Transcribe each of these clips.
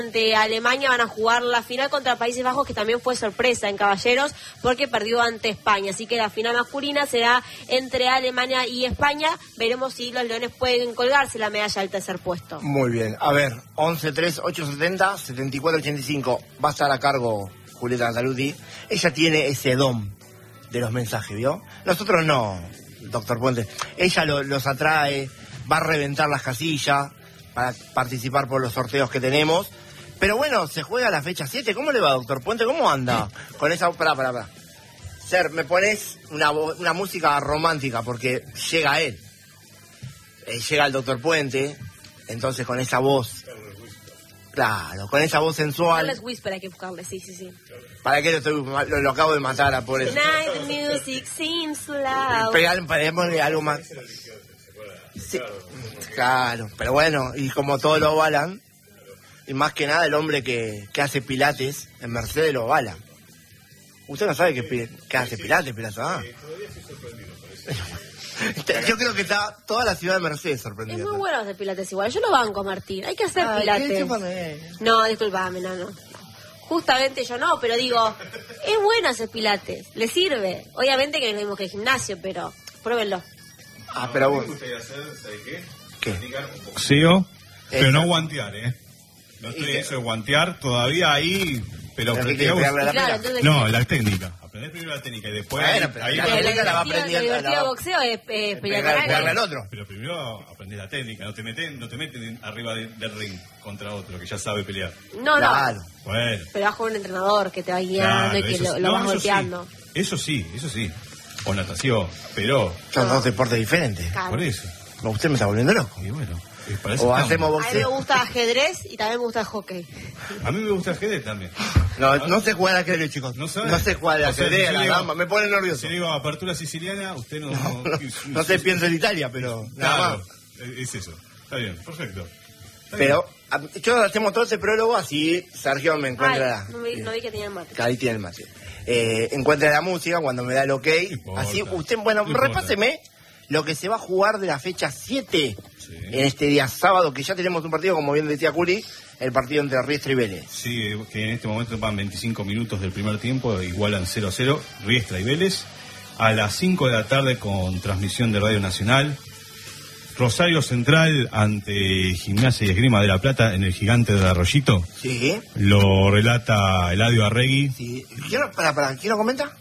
ante Alemania van a jugar la final contra Países Bajos, que también fue sorpresa en caballeros porque perdió ante España, así que la final masculina será entre Alemania y España. Veremos si los leones pueden colgarse la medalla al tercer puesto. Muy bien, a ver, 11-3-870-7485, va a estar a cargo Julieta Andaluti. Ella tiene ese don de los mensajes, ¿vio? Nosotros no, doctor Puente. Ella los atrae, va a reventar las casillas para participar por los sorteos que tenemos. Pero bueno, se juega la fecha 7. ¿Cómo le va, doctor Puente? ¿Cómo anda? Con esa... Pará. Ser, me pones una música romántica porque llega él. Llega el doctor Puente, entonces con esa voz... Claro, con esa voz sensual. Carles Whisper hay que buscarle, sí. ¿Para qué lo acabo de matar a por eso? Tonight the music seems loud. Pegámosle algo más. Sí, claro, pero bueno, y como todos lo avalan, y más que nada el hombre que hace pilates en Mercedes lo avala. Usted no sabe que hace pilates, ¿ah? Yo creo que está toda la ciudad de Mercedes sorprendida. Es muy bueno hacer pilates igual, yo lo banco, Martín, hay que hacer pilates. No, disculpame, no. Justamente yo no, pero digo, es bueno hacer pilates, le sirve. Obviamente que no es lo mismo que el gimnasio, pero pruébenlo. Pero bueno. ¿Me gustaría hacer, ¿sabes qué? Sí, pero no guantear, No estoy eso de guantear todavía ahí, pero la técnica. Aprender primero la técnica y después la técnica la va aprendiendo. El divertido boxeo es pegarle al otro. Pero primero aprender la técnica, no te meten arriba del ring contra otro que ya sabe pelear. No. Bueno. Pero vas con un entrenador que te va guiando y que lo vas golpeando. Eso sí. O natación, pero... Son dos deportes diferentes. Claro. Por eso. Usted me está volviendo loco. Y bueno, o hacemos A mí boxeo. me gusta ajedrez y también me gusta el hockey. A mí me gusta el ajedrez también. No sé jugar al ajedrez, chicos. No sé jugar al ajedrez, a la dama. Me pone nervioso. Si le digo apertura siciliana, usted no... No sé, pienso en Italia, pero nada más. Es eso. Está bien, perfecto. Pero yo hacemos todo ese prólogo, así Sergio me encuentra... No vi que tenía el mate. Ahí tiene el mate. Encuentra la música cuando me da el ok. Así usted, repáseme lo que se va a jugar de la fecha 7 en este día sábado, que ya tenemos un partido, como bien decía Curi, el partido entre Riestra y Vélez. Sí, que en este momento van 25 minutos del primer tiempo, igualan 0-0, Riestra y Vélez. A las 5 de la tarde con transmisión de Radio Nacional. Rosario Central ante Gimnasia y Esgrima de la Plata en el Gigante del Arroyito. Sí. Lo relata Eladio Arregui. Sí. ¿Quién lo comenta?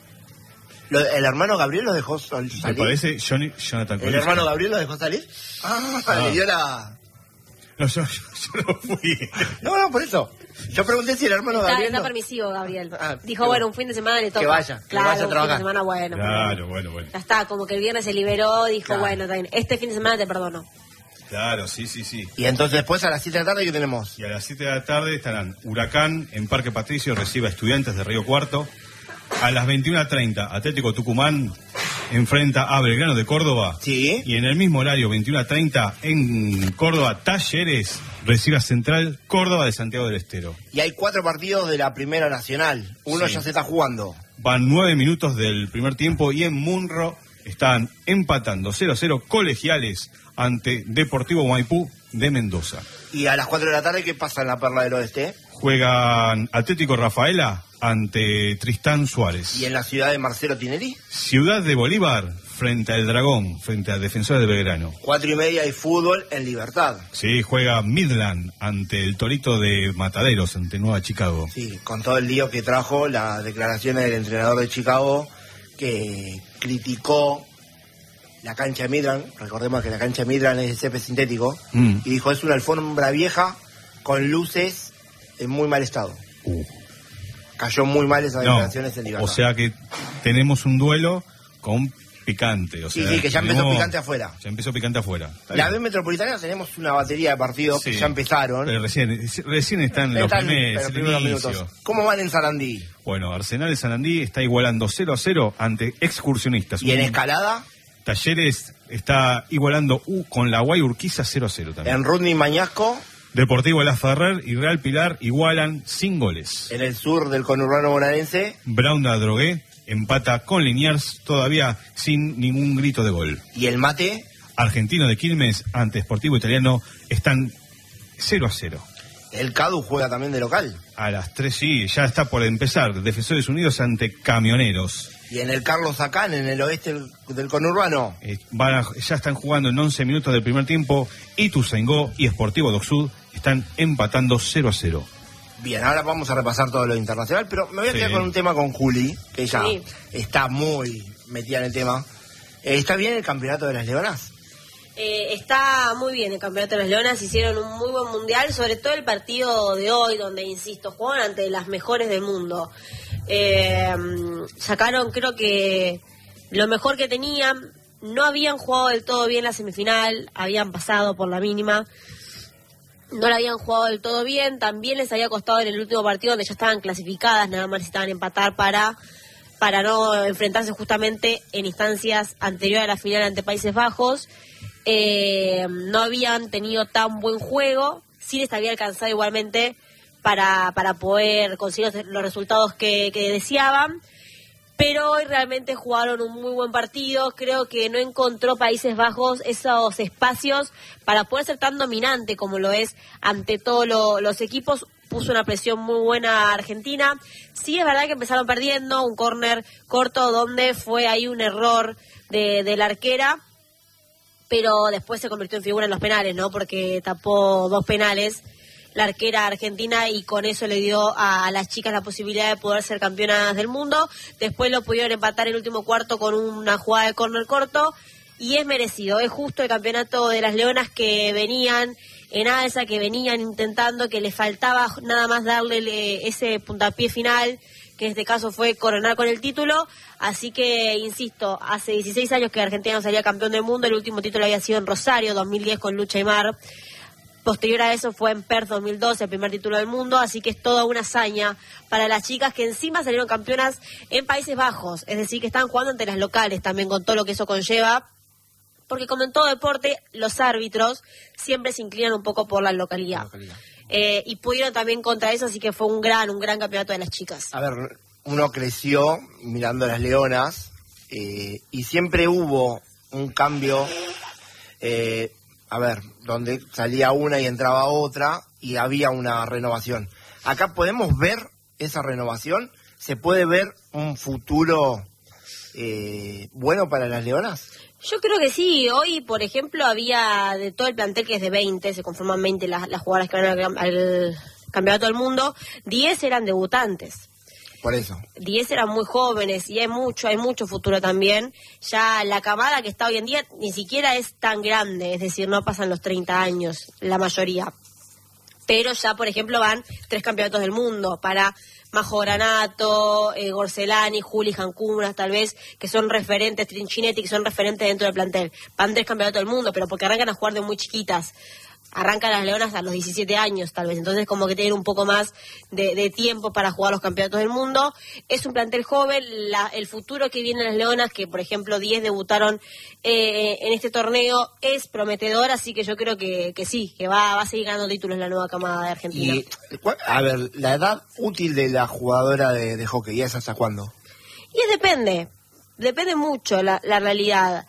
¿El hermano Gabriel lo dejó salir? Me parece Jonathan Colís. ¿El hermano Gabriel lo dejó salir? Le dio la... No, yo no fui. No, por eso. Yo pregunté si el hermano Gabriel... Está permisivo, Gabriel. Dijo, bueno, un fin de semana le toca. Que vaya a trabajar. Un fin de semana bueno. Claro, bueno. Ya está, como que el viernes se liberó, dijo, bueno, también, este fin de semana te perdono. Claro, sí. Y entonces después a las 7 de la tarde, ¿qué tenemos? Y a las 7 de la tarde estarán Huracán en Parque Patricio, recibe a Estudiantes de Río Cuarto. A las 21:30, Atlético Tucumán enfrenta a Belgrano de Córdoba. Sí. Y en el mismo horario, 21:30, en Córdoba, Talleres recibe a Central Córdoba de Santiago del Estero. Y hay 4 partidos de la Primera Nacional. Uno ya se está jugando. Van 9 minutos del primer tiempo y en Munro están empatando 0-0 Colegiales ante Deportivo Maipú de Mendoza. Y a las 4 de la tarde, ¿qué pasa en la Perla del Oeste? Juegan Atlético Rafaela ante Tristán Suárez. ¿Y en la ciudad de Marcelo Tinelli? Ciudad de Bolívar frente al Dragón, frente a Defensores de Belgrano. 4:30 hay fútbol en Libertad. Sí, juega Midland ante el Torito de Mataderos, ante Nueva Chicago. Sí, con todo el lío que trajo las declaraciones del entrenador de Chicago, que criticó la cancha de Midland. Recordemos que la cancha de Midland es de césped sintético. Y dijo, es una alfombra vieja con luces en muy mal estado. Cayó muy mal esas declaraciones en Libertad. O sea que tenemos un duelo con picante. O sea, sí, que ya empezó picante afuera. Ya empezó picante afuera. La B Metropolitana tenemos una batería de partidos que ya empezaron. Pero recién están los primeros minutos. ¿Cómo van en Sarandí? Bueno, Arsenal de Sarandí está igualando 0-0 ante Excursionistas. ¿Y en escalada? Talleres está igualando con la Guay Urquiza 0-0 también. En Rudney Mañasco. Deportivo La Ferrer y Real Pilar igualan sin goles. En el sur del conurbano bonaerense. Brown de Adrogué empata con Liniers todavía sin ningún grito de gol. ¿Y el mate? Argentino de Quilmes ante Sportivo Italiano están 0-0. El CADU juega también de local. A las 3, sí, ya está por empezar. Defensores Unidos ante Camioneros. Y en el Carlos Sacán, en el oeste del conurbano. Ya están jugando en 11 minutos del primer tiempo. Ituzaingó y Sportivo Docsud están empatando 0-0. Bien, ahora vamos a repasar todo lo internacional, pero me voy a quedar con un tema con Juli, que ella está muy metida en el tema. ¿Está bien el campeonato de las Leonas? Está muy bien el campeonato de las Leonas, hicieron un muy buen mundial, sobre todo el partido de hoy, donde, insisto, juegan ante las mejores del mundo. Sacaron, creo que, lo mejor que tenían. No habían jugado del todo bien la semifinal, habían pasado por la mínima. No la habían jugado del todo bien, también les había costado en el último partido, donde ya estaban clasificadas, nada más necesitaban empatar para no enfrentarse justamente en instancias anteriores a la final ante Países Bajos. No habían tenido tan buen juego, sí les había alcanzado igualmente para poder conseguir los resultados que deseaban, pero hoy realmente jugaron un muy buen partido. Creo que no encontró Países Bajos esos espacios para poder ser tan dominante como lo es ante todos los equipos. Puso una presión muy buena a Argentina. Sí, es verdad que empezaron perdiendo, un córner corto donde fue ahí un error de la arquera, pero después se convirtió en figura en los penales, ¿no? Porque tapó 2 penales la arquera argentina y con eso le dio a las chicas la posibilidad de poder ser campeonas del mundo. Después lo pudieron empatar en el último cuarto con una jugada de córner corto y es merecido, es justo el campeonato de las Leonas, que venían en alza, que venían intentando, que les faltaba nada más darle ese puntapié final, que en este caso fue coronar con el título. Así que, insisto, hace 16 años que Argentina no salía campeón del mundo. El último título había sido en Rosario, 2010, con Lucha Aymar. Posterior a eso fue en Perth 2012, el primer título del mundo. Así que es toda una hazaña para las chicas, que encima salieron campeonas en Países Bajos. Es decir, que están jugando ante las locales también, con todo lo que eso conlleva. Porque como en todo deporte, los árbitros siempre se inclinan un poco por la localidad. Y pudieron también contra eso, así que fue un gran campeonato de las chicas. A ver, uno creció mirando a las Leonas y siempre hubo un cambio, donde salía una y entraba otra y había una renovación. Acá podemos ver esa renovación, se puede ver un futuro bueno para las Leonas. Yo creo que sí. Hoy, por ejemplo, había de todo el plantel, que es de 20, se conforman 20 las jugadoras que van al campeonato del mundo, 10 eran debutantes. Por eso. 10 eran muy jóvenes y hay mucho futuro también. Ya la camada que está hoy en día ni siquiera es tan grande, es decir, no pasan los 30 años la mayoría. Pero ya, por ejemplo, van 3 campeonatos del mundo para Majo Granato, Gorcelani, Juli Jancunas, tal vez, que son referentes, Trinchinetti, que son referentes dentro del plantel. Van 3 campeonatos del mundo, pero porque arrancan a jugar de muy chiquitas. Arrancan las Leonas a los 17 años, tal vez. Entonces, como que tienen un poco más de tiempo para jugar los campeonatos del mundo. Es un plantel joven. El futuro que viene en las Leonas, que por ejemplo 10 debutaron en este torneo, es prometedor. Así que yo creo que sí, que va a seguir ganando títulos la nueva camada de Argentina. Y, a ver, la edad útil de la jugadora de hockey, ¿es hasta cuándo? Y depende mucho la realidad.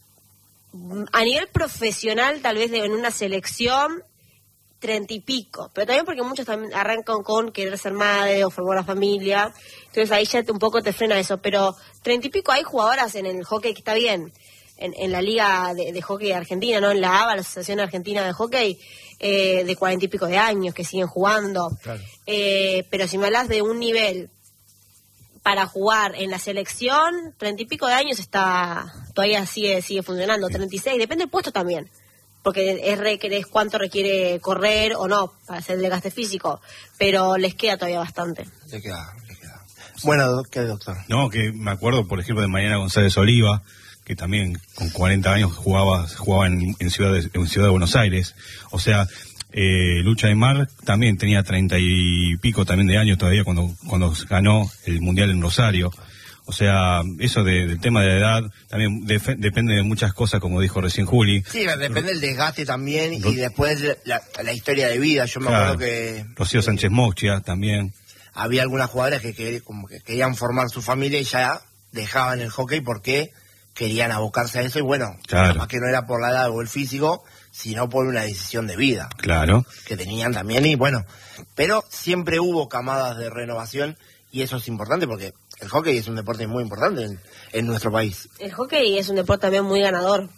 A nivel profesional, tal vez en una selección, 30 y pico, pero también porque muchos también arrancan con querer ser madre o formar una familia, entonces ahí ya un poco te frena eso, pero 30 y pico hay jugadoras en el hockey que está bien, en la liga de hockey de Argentina, ¿no? En la ABA, la Asociación Argentina de Hockey, de 40 y pico de años que siguen jugando. Claro. Pero si me hablas de un nivel para jugar en la selección, 30 y pico de años todavía sigue funcionando, 36, depende del puesto también, porque es cuánto requiere correr o no para hacer el desgaste físico, pero les queda todavía bastante. Le queda. Bueno, ¿qué, doctor? No, que me acuerdo, por ejemplo, de Mariana González Oliva, que también con 40 años jugaba en Ciudad de Buenos Aires, o sea... Lucha Aymar también tenía 30 y pico también de años todavía cuando ganó el Mundial en Rosario. O sea, eso del tema de la edad también depende de muchas cosas, como dijo recién Juli. Sí, depende del desgaste también y después la historia de vida. Yo me acuerdo que... Rocío Sánchez Mochia también. Había algunas jugadoras que como que querían formar su familia y ya dejaban el hockey porque querían abocarse a eso y bueno, además que no era por la edad o el físico, sino por una decisión de vida. Claro. Que tenían también, y bueno, pero siempre hubo camadas de renovación, y eso es importante porque el hockey es un deporte muy importante en nuestro país. El hockey es un deporte también muy ganador.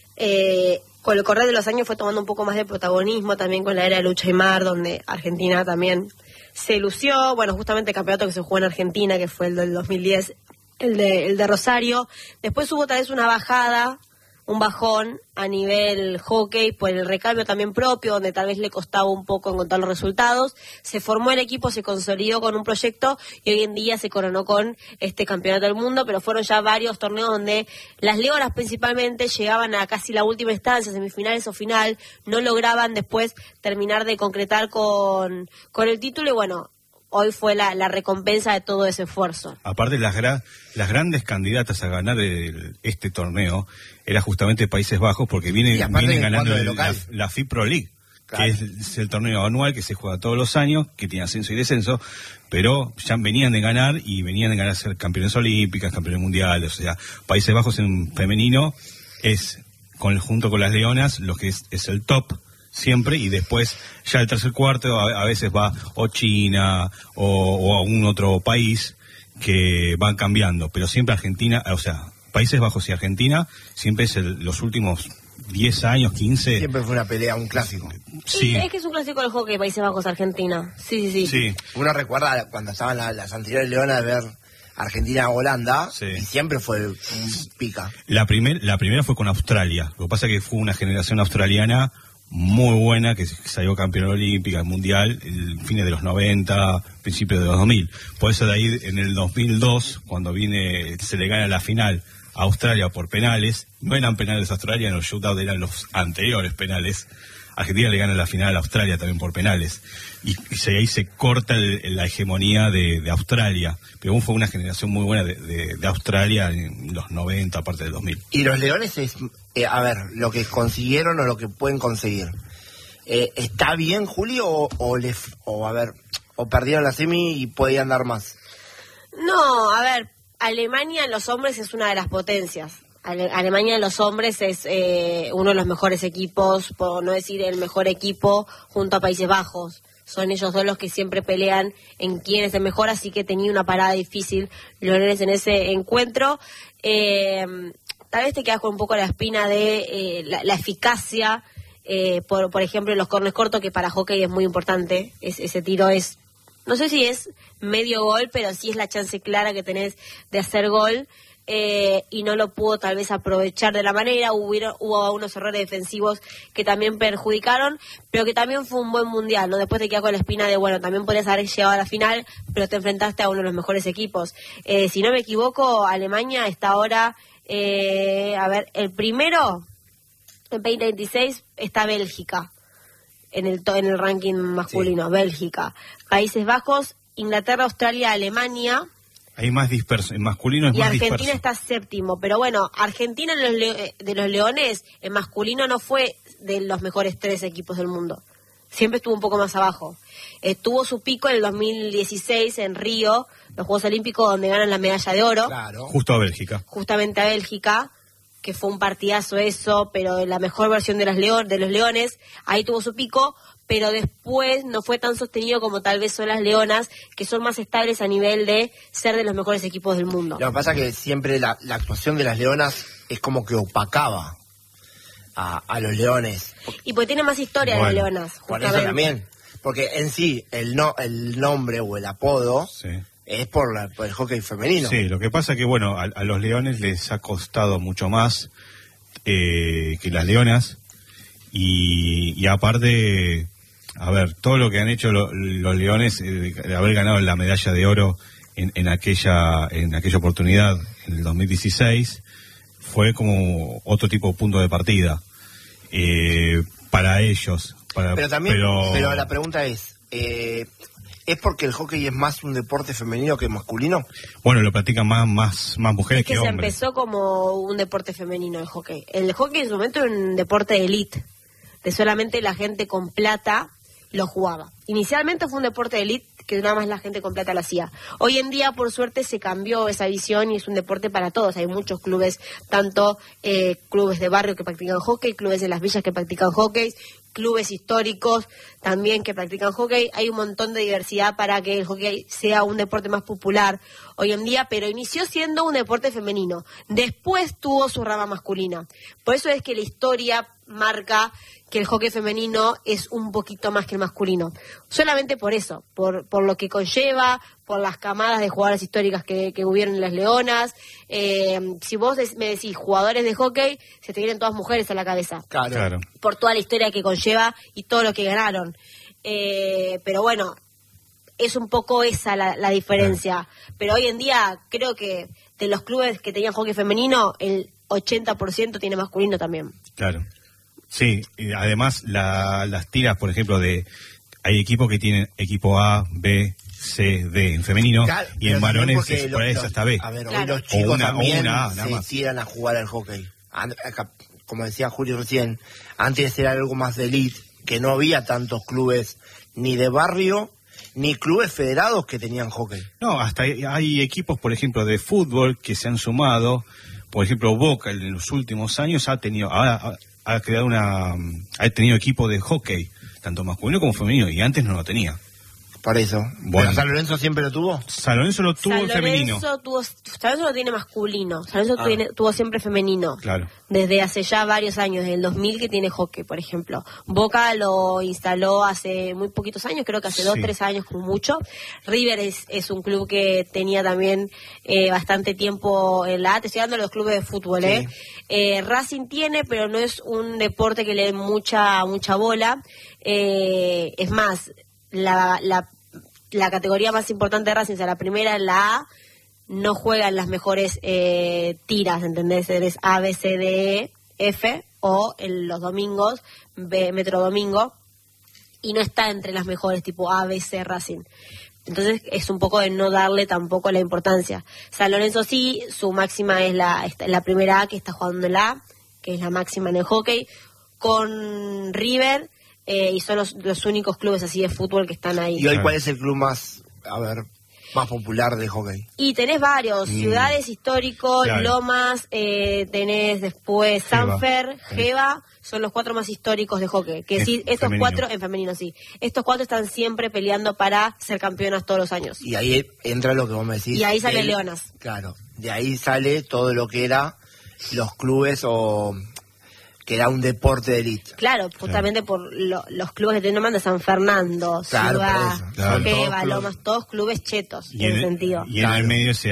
Con el correr de los años fue tomando un poco más de protagonismo, también con la era de Lucha y Mar, donde Argentina también se lució. Bueno, justamente el campeonato que se jugó en Argentina, que fue el del 2010, el de Rosario. Después hubo tal vez una bajada, un bajón a nivel hockey por el recambio también propio, donde tal vez le costaba un poco encontrar los resultados. Se formó el equipo, se consolidó con un proyecto y hoy en día se coronó con este campeonato del mundo, pero fueron ya varios torneos donde las leonas principalmente llegaban a casi la última instancia, semifinales o final, no lograban después terminar de concretar con el título y bueno, hoy fue la recompensa de todo ese esfuerzo. Aparte, las grandes candidatas a ganar este torneo era justamente Países Bajos, porque vienen ganando la FIPro League, claro, que es el torneo anual que se juega todos los años, que tiene ascenso y descenso, pero ya venían de ganar ser campeones olímpicas, campeones mundiales. O sea, Países Bajos en femenino es, junto con las leonas, lo que es el top siempre, y después ya el tercer cuarto a veces va o China o algún otro país que van cambiando, pero siempre Argentina, o sea, Países Bajos y Argentina siempre es los últimos 10 años, 15. Siempre fue una pelea, un clásico. Sí, es que es un clásico del hockey, Países Bajos, Argentina. Sí. Uno recuerda cuando estaban las anteriores leonas de ver Argentina-Holanda, sí, y siempre fue un pica. La primera fue con Australia, lo que pasa es que fue una generación australiana muy buena, que salió campeona olímpica, mundial, en fines de los 90, principios de los 2000. Por eso de ahí, en el 2002, cuando se le gana la final a Australia por penales, no eran penales a Australia, los shootouts eran los anteriores penales. Argentina le gana la final a Australia también por penales. Y ahí se corta la hegemonía de Australia. Pero aún fue una generación muy buena de Australia en los 90, aparte del 2000. Y los leones es, lo que consiguieron o lo que pueden conseguir. ¿Está bien, Juli, o perdieron la semi y podían dar más? No, Alemania en los hombres es una de las potencias. Alemania en los hombres es uno de los mejores equipos, por no decir el mejor equipo, junto a Países Bajos. Son ellos dos los que siempre pelean en quién es el mejor, así que tenía una parada difícil Leones en ese encuentro. Tal vez te quedas con un poco la espina de la eficacia, por ejemplo, en los corners cortos, que para hockey es muy importante. Ese tiro es, no sé si es medio gol, pero sí es la chance clara que tenés de hacer gol. Y no lo pudo tal vez aprovechar de la manera, hubo unos errores defensivos que también perjudicaron, pero que también fue un buen mundial, ¿no? Después te quedas con la espina de, bueno, también podrías haber llegado a la final, pero te enfrentaste a uno de los mejores equipos. Si no me equivoco, Alemania está ahora, el primero, en 2026, está Bélgica, en el ranking masculino, sí. Bélgica, Países Bajos, Inglaterra, Australia, Alemania. Hay más disperso, en masculino es más disperso. Y Argentina está séptimo, pero bueno, Argentina de los Leones, en masculino no fue de los mejores 3 equipos del mundo. Siempre estuvo un poco más abajo. Tuvo su pico en el 2016 en Río, los Juegos Olímpicos, donde ganan la medalla de oro. Claro. Justo a Bélgica. Justamente a Bélgica, que fue un partidazo eso, pero la mejor versión de los Leones, ahí tuvo su pico, pero después no fue tan sostenido como tal vez son las Leonas, que son más estables a nivel de ser de los mejores equipos del mundo. Lo que pasa es que siempre la actuación de las Leonas es como que opacaba a los Leones. Y porque tiene más historia de las Leonas, justamente. Por eso también, porque en sí el nombre o el apodo, sí, es por el hockey femenino. Sí, lo que pasa es que, bueno, a los Leones les ha costado mucho más que las Leonas, y aparte, todo lo que han hecho los Leones, de haber ganado la medalla de oro en aquella oportunidad, en el 2016, fue como otro tipo de punto de partida para ellos. Pero la pregunta es... ¿Es porque el hockey es más un deporte femenino que masculino? Bueno, lo practican más mujeres que hombres. Es que se empezó como un deporte femenino el hockey. El hockey en su momento era un deporte de elite, de solamente la gente con plata lo jugaba. Inicialmente fue un deporte de élite que nada más la gente con plata lo hacía. Hoy en día, por suerte, se cambió esa visión y es un deporte para todos. Hay muchos clubes, tanto clubes de barrio que practican hockey, clubes de las villas que practican hockey, clubes históricos también que practican hockey. Hay un montón de diversidad para que el hockey sea un deporte más popular hoy en día, pero inició siendo un deporte femenino. Después tuvo su rama masculina. Por eso es que la historia marca que el hockey femenino es un poquito más que el masculino. Solamente por eso, por lo que conlleva, por las camadas de jugadoras históricas que hubieron en las Leonas. Si vos me decís jugadores de hockey, se te vienen todas mujeres a la cabeza. Claro. Por toda la historia que conlleva y todo lo que ganaron. Pero bueno, es un poco esa la diferencia. Pero hoy en día creo que de los clubes que tenían hockey femenino, el 80% tiene masculino también. Claro. Sí, y además las tiras, por ejemplo, hay equipos que tienen equipo A, B, C, D en femenino, claro, y en varones por ahí es hasta B. A ver, claro. Hoy los chicos también A, se tiran a jugar al hockey. Como decía Julio recién, antes era algo más de elite, que no había tantos clubes ni de barrio ni clubes federados que tenían hockey. No, hasta hay equipos, por ejemplo, de fútbol que se han sumado. Por ejemplo, Boca en los últimos años ha tenido equipo de hockey, tanto masculino como femenino, y antes no lo tenía. Por eso. Bueno. ¿Pero San Lorenzo siempre lo tuvo? San Lorenzo lo tuvo en femenino. San Lorenzo lo tiene masculino. San Lorenzo tuvo siempre femenino. Claro. Desde hace ya varios años, desde el 2000 que tiene hockey, por ejemplo. Boca lo instaló hace muy poquitos años, creo que hace 2 o 3 años como mucho. River es un club que tenía también bastante tiempo en la A. Te estoy hablando de los clubes de fútbol, sí. Racing tiene, pero no es un deporte que le dé mucha bola. Es más, la categoría más importante de Racing, o sea, la primera en la A, no juegan las mejores tiras, ¿entendés? Eres A, B, C, D, E, F, o en los domingos, Metro Domingo, y no está entre las mejores, tipo A, B, C, Racing. Entonces es un poco de no darle tampoco la importancia. San Lorenzo sí, su máxima es la primera A, que está jugando en la A, que es la máxima en el hockey, con River, y son los únicos clubes así de fútbol que están ahí. ¿Y hoy cuál es el club más popular de hockey? Y tenés varios, Ciudades históricos, claro. Lomas, tenés después Sanfer, Geva, son los 4 más históricos de hockey. Que sí, estos femenino. 4, en femenino sí, estos 4 están siempre peleando para ser campeonas todos los años. Y ahí entra lo que vos me decís. Y ahí salen Leonas. Claro, de ahí sale todo lo que era los clubes que era un deporte de élite. Claro, justamente por los clubes que te nombran de San Fernando, claro, Ciudad, Geva, Lomas, todos clubes chetos, en ese sentido. Y en el medio se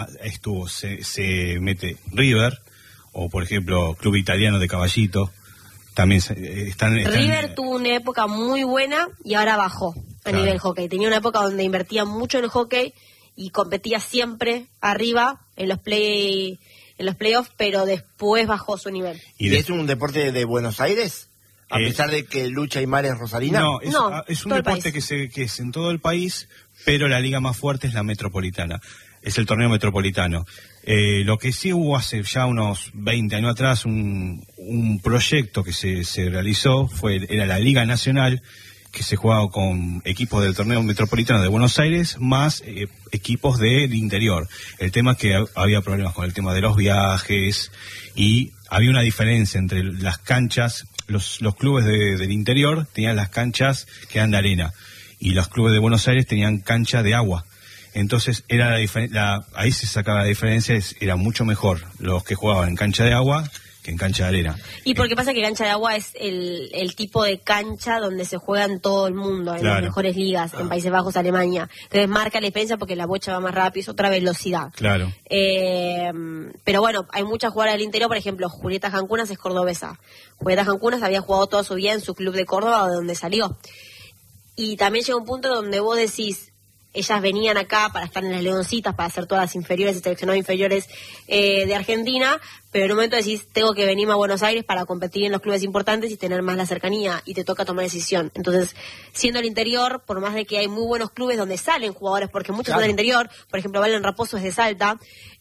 mete River, o por ejemplo, Club Italiano de Caballito, también están... River tuvo una época muy buena y ahora bajó a nivel hockey. Tenía una época donde invertía mucho en el hockey y competía siempre arriba en los playoffs, pero después bajó su nivel. ¿Y es un deporte de Buenos Aires? A pesar de que Lucha y Mar es rosarina. No, es un deporte que es en todo el país, pero la liga más fuerte es la metropolitana. Es el torneo metropolitano. Lo que sí hubo hace ya unos 20 años atrás, un proyecto que se realizó, era la Liga Nacional, que se jugaba con equipos del torneo metropolitano de Buenos Aires más equipos del interior. El tema es que había problemas con el tema de los viajes y había una diferencia entre las canchas. Los clubes del interior tenían las canchas que eran de arena y los clubes de Buenos Aires tenían cancha de agua. Entonces ahí se sacaba la diferencia, era mucho mejor los que jugaban en cancha de agua que en cancha de arena. Y porque pasa que cancha de agua es el tipo de cancha donde se juega en todo el mundo, en las mejores ligas, en Países Bajos, Alemania. Entonces marca la diferencia porque la bocha va más rápido, es otra velocidad. Claro. Pero bueno, hay muchas jugadoras del interior, por ejemplo, Julieta Jancunas es cordobesa. Julieta Jancunas había jugado toda su vida en su club de Córdoba, de donde salió. Y también llega un punto donde vos decís, ellas venían acá para estar en las Leoncitas, para hacer todas las inferiores y seleccionadas inferiores de Argentina, pero en un momento decís, tengo que venirme a Buenos Aires para competir en los clubes importantes y tener más la cercanía, y te toca tomar decisión. Entonces, siendo el interior, por más de que hay muy buenos clubes donde salen jugadores, porque muchos son del interior, por ejemplo, Valen Raposo es de Salta,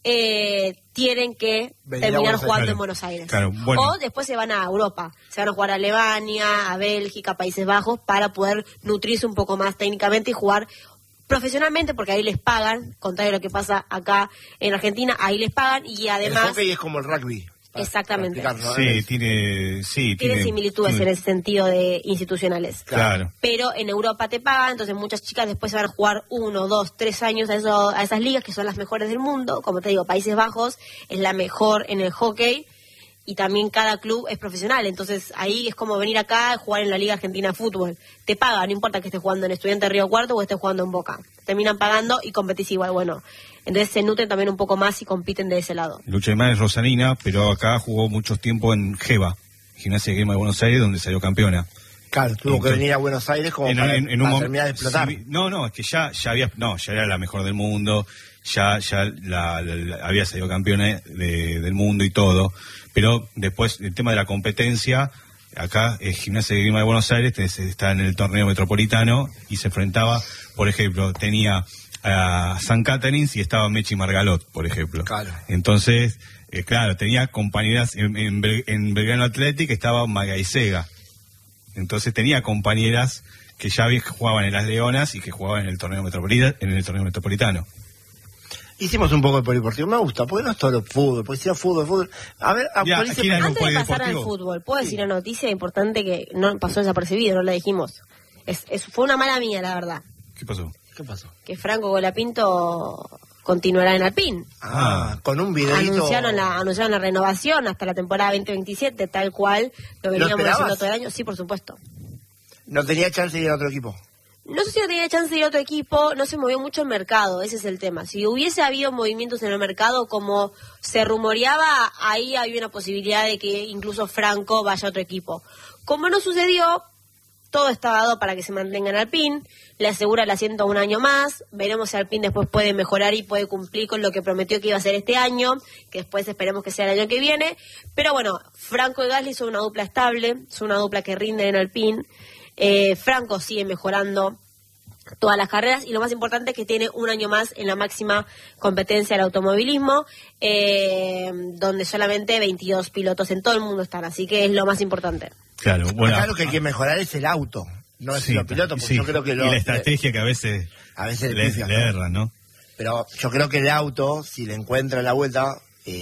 tienen que terminar jugando en Buenos Aires. Claro, bueno. O después se van a Europa, se van a jugar a Alemania, a Bélgica, a Países Bajos, para poder nutrirse un poco más técnicamente y jugar profesionalmente, porque ahí les pagan, contrario a lo que pasa acá en Argentina, ahí les pagan, y además... El hockey es como el rugby. Exactamente. Sí, tiene similitudes en ese sentido de institucionales. Claro. Pero en Europa te pagan, entonces muchas chicas después se van a jugar 1, 2, 3 años a esas ligas que son las mejores del mundo. Como te digo, Países Bajos es la mejor en el hockey, y también cada club es profesional. Entonces ahí es como venir acá a jugar en la Liga Argentina de Fútbol. Te pagan, no importa que estés jugando en Estudiantes Río Cuarto o estés jugando en Boca. Terminan pagando y competís igual. Bueno, entonces se nutren también un poco más y compiten de ese lado. Lucha de Mar es rosanina, pero acá jugó mucho tiempo en GEBA, Gimnasia de Grima de Buenos Aires, donde salió campeona. Claro, tuvo que venir a Buenos Aires como para terminar de explotar. Sí, no, es que ya era la mejor del mundo, ya había salido campeona del mundo y todo, pero después el tema de la competencia, acá Gimnasia de Grima de Buenos Aires está en el torneo metropolitano y se enfrentaba, por ejemplo, tenía a San Caterins y estaba Mechi Margalot, por ejemplo. Claro. Entonces, claro, tenía compañeras en Belgrano Athletic, estaba Magaisega. Entonces tenía compañeras que ya jugaban en las Leonas y que jugaban en el torneo metropolitano. Hicimos un poco de polideportivo, me gusta, porque no es todo fútbol, porque si no fútbol. A ver, antes de pasar al fútbol, ¿puedo decir una noticia importante que no pasó desapercibido, no la dijimos? Fue una mala mía, la verdad. ¿Qué pasó? Que Franco Colapinto continuará en Alpine. Con un videito. Anunciaron la renovación hasta la temporada 2027, tal cual lo veníamos diciendo todo el año. Sí, por supuesto. ¿No tenía chance de ir a otro equipo? No sé si no tenía chance de ir a otro equipo, no se movió mucho el mercado, ese es el tema. Si hubiese habido movimientos en el mercado como se rumoreaba, ahí había una posibilidad de que incluso Franco vaya a otro equipo. Como no sucedió, todo está dado para que se mantenga en Alpine, le asegura el asiento un año más, veremos si Alpine después puede mejorar y puede cumplir con lo que prometió que iba a hacer este año, que después esperemos que sea el año que viene. Pero bueno, Franco y Gasly son una dupla estable, son una dupla que rinde en Alpine. Franco sigue mejorando todas las carreras y lo más importante es que tiene un año más en la máxima competencia del automovilismo, donde solamente 22 pilotos en todo el mundo están, así que es lo más importante. Claro, bueno, lo que hay que mejorar es el auto, no es los pilotos, porque yo creo que y la estrategia que a veces le erran, ¿no? Pero yo creo que el auto, si le encuentra la vuelta,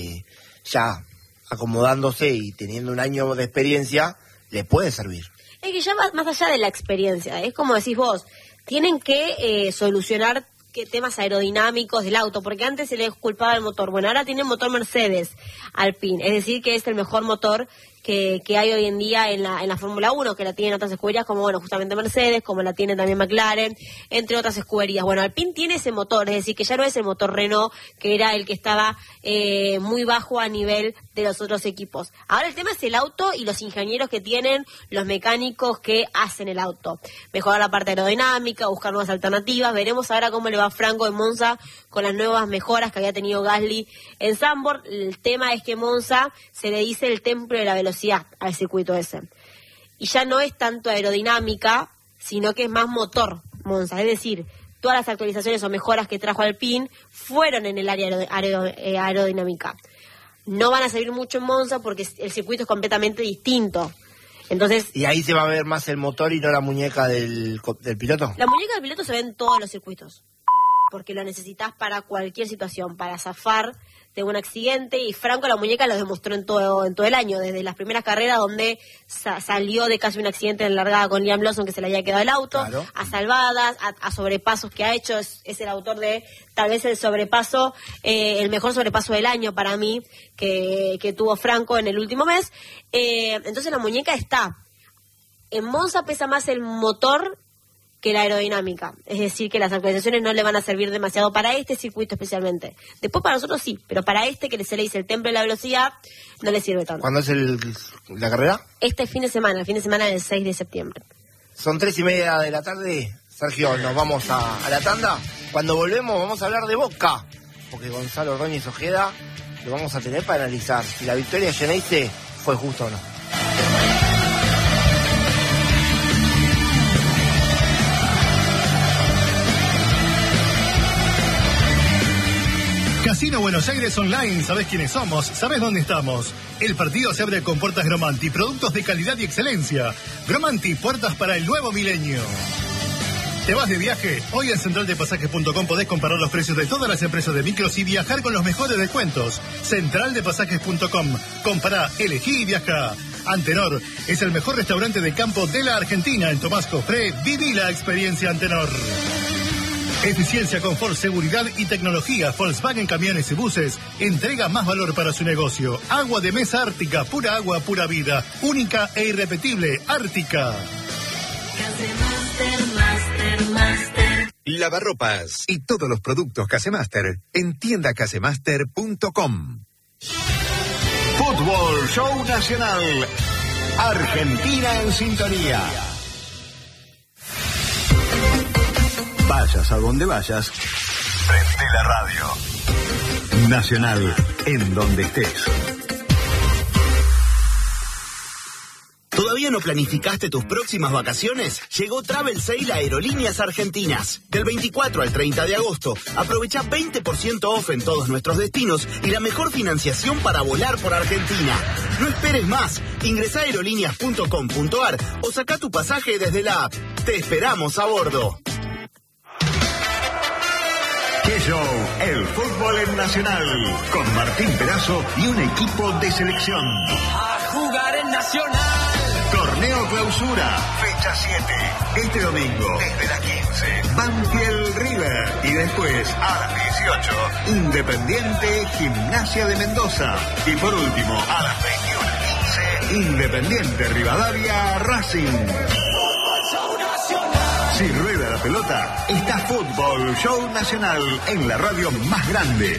ya acomodándose y teniendo un año de experiencia, le puede servir. Es que ya más allá de la experiencia, es como decís vos, tienen que solucionar temas aerodinámicos del auto, porque antes se les culpaba el motor. Bueno, ahora tiene motor Mercedes Alpine, es decir, que es el mejor motor que hay hoy en día en la Fórmula 1, que la tienen otras escuderías como, bueno, justamente Mercedes, como la tiene también McLaren, entre otras escuderías. Bueno, Alpine tiene ese motor, es decir, que ya no es el motor Renault, que era el que estaba muy bajo a nivel de los otros equipos. Ahora el tema es el auto y los ingenieros que tienen, los mecánicos que hacen el auto. Mejorar la parte aerodinámica, buscar nuevas alternativas. Veremos ahora cómo le va a Franco en Monza con las nuevas mejoras que había tenido Gasly en Zandvoort. El tema es que Monza se le dice el templo de la velocidad al circuito ese. Y ya no es tanto aerodinámica, sino que es más motor Monza. Es decir, todas las actualizaciones o mejoras que trajo Alpine fueron en el área aerodinámica. No van a servir mucho en Monza porque el circuito es completamente distinto. Entonces, ¿y ahí se va a ver más el motor y no la muñeca del piloto? La muñeca del piloto se ve en todos los circuitos, porque lo necesitas para cualquier situación, para zafar de un accidente, y Franco la muñeca lo demostró en todo el año, desde las primeras carreras donde salió de casi un accidente en largada con Liam Lawson, que se le había quedado el auto, claro, a salvadas, a sobrepasos que ha hecho, es el autor de tal vez el sobrepaso, el mejor sobrepaso del año para mí, que tuvo Franco en el último mes. Entonces la muñeca está. En Monza pesa más el motor que la aerodinámica, es decir, que las actualizaciones no le van a servir demasiado para este circuito especialmente. Después para nosotros sí, pero para este que se le dice el templo de la velocidad, no le sirve tanto. ¿Cuándo es la carrera? Este fin de semana, del 6 de septiembre. Son 3:30 de la tarde. Sergio, nos vamos a la tanda. Cuando volvemos vamos a hablar de Boca, porque Gonzalo Ordóñez Ojeda lo vamos a tener para analizar si la victoria de Geneise fue justa o no. Casino Buenos Aires Online, ¿sabés quiénes somos? ¿Sabés dónde estamos? El partido se abre con puertas Gromanti, productos de calidad y excelencia. Gromanti, puertas para el nuevo milenio. ¿Te vas de viaje? Hoy en centraldepasajes.com podés comparar los precios de todas las empresas de micros y viajar con los mejores descuentos. Centraldepasajes.com. Compará, elegí y viaja. Antenor es el mejor restaurante de campo de la Argentina. En Tomás Cofré, viví la experiencia Antenor. Eficiencia, confort, seguridad y tecnología. Volkswagen Camiones y Buses entrega más valor para su negocio. Agua de mesa Ártica, pura agua, pura vida. Única e irrepetible, Ártica. Master. Lavarropas y todos los productos Casemaster en tiendacasemaster.com. Fútbol Show Nacional. Argentina en sintonía. Vayas a donde vayas, prende la radio. Nacional, en donde estés. ¿Todavía no planificaste tus próximas vacaciones? Llegó Travel Sale a Aerolíneas Argentinas. Del 24 al 30 de agosto, aprovecha 20% off en todos nuestros destinos y la mejor financiación para volar por Argentina. No esperes más. Ingresá a aerolíneas.com.ar o saca tu pasaje desde la app. Te esperamos a bordo. ¡Qué show! El fútbol en Nacional. Con Martín Perazo y un equipo de selección. A jugar en Nacional. Torneo Clausura, fecha 7. Este domingo, desde las 15, Banfield River. Y después, a las 18, Independiente Gimnasia de Mendoza. Y por último, a las 21:15, Independiente Rivadavia Racing. Si rueda la pelota, está Fútbol Show Nacional en la radio más grande.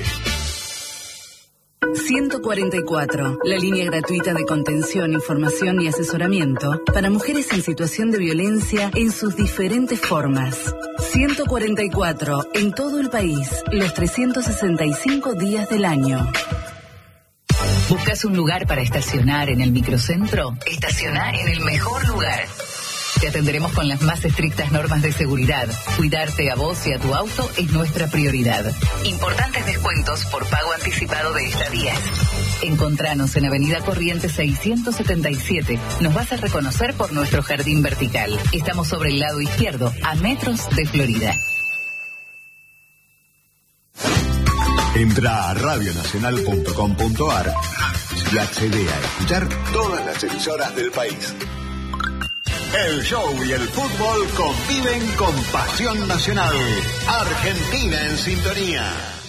144, la línea gratuita de contención, información y asesoramiento para mujeres en situación de violencia en sus diferentes formas. 144, en todo el país, los 365 días del año. ¿Buscas un lugar para estacionar en el microcentro? Estacioná en el mejor lugar. Te atenderemos con las más estrictas normas de seguridad. Cuidarte a vos y a tu auto es nuestra prioridad. Importantes descuentos por pago anticipado de estadías. Encontranos en Avenida Corrientes 677. Nos vas a reconocer por nuestro jardín vertical. Estamos sobre el lado izquierdo, a metros de Florida. Entra a radionacional.com.ar y accede a escuchar todas las emisoras del país. El show y el fútbol conviven con pasión nacional. Argentina en sintonía.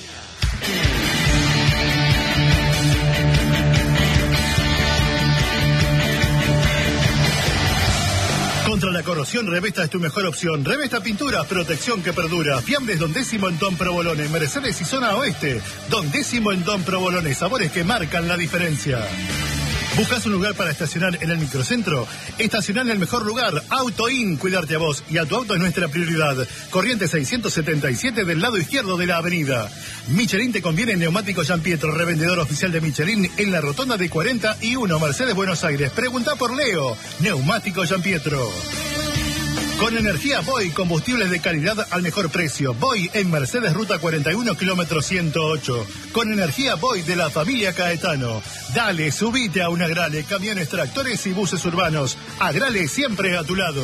Contra la corrosión, Revesta es tu mejor opción. Revesta Pinturas, protección que perdura. Fiambres Don Décimo en Don Provolone. Mercedes y Zona Oeste. Don Décimo en Don Provolone. Sabores que marcan la diferencia. ¿Buscas un lugar para estacionar en el microcentro? Estacionar en el mejor lugar. AutoIn, cuidarte a vos y a tu auto es nuestra prioridad. Corriente 677 del lado izquierdo de la avenida. Michelin te conviene Neumático Gianpietro, revendedor oficial de Michelin en la rotonda de 41, Mercedes, Buenos Aires. Pregunta por Leo. Neumático Gianpietro. Con energía Boy, combustibles de calidad al mejor precio. Boy en Mercedes, ruta 41, kilómetro 108. Con energía Boy de la familia Caetano. Dale, subite a un Agrale, camiones, tractores y buses urbanos. Agrale siempre a tu lado.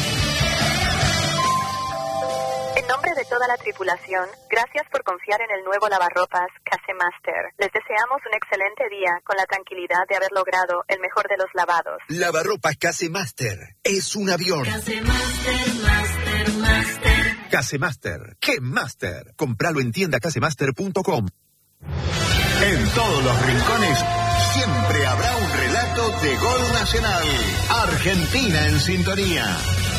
En nombre de toda la tripulación, gracias por confiar en el nuevo lavarropas Casemaster. Les deseamos un excelente día con la tranquilidad de haber logrado el mejor de los lavados. Lavarropas Casemaster es un avión. Casemaster, ¿qué Master? Compralo en tiendacasemaster.com. En todos los rincones siempre habrá un relato de gol nacional. Argentina en sintonía.